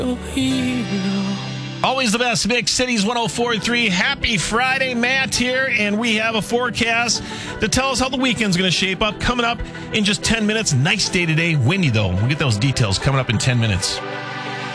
Always the best, Mix Cities 104.3. Happy Friday, Matt here, and we have a forecast to tell us how the weekend's going to shape up. Coming up in just 10 minutes. Nice day today, windy though. We'll get those details coming up in 10 minutes.